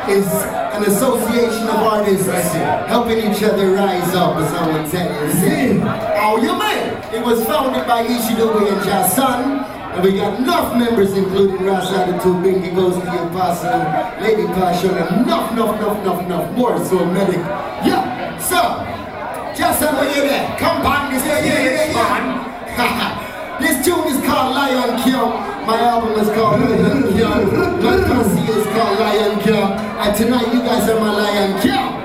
is an association of artists helping each other rise up, as I would tell you. Oh, you man! It was founded by Ishidobe and Jason, and we got enough members, including Rasa, the two Bingy Goes to the Apostle, Lady Passion, and enough more. So, medic. Yeah, so, Jason, when you're there, come back, this This tune is called Lion King. My album is called Lion King. My posse is called Lion King. And tonight you guys are my Lion King.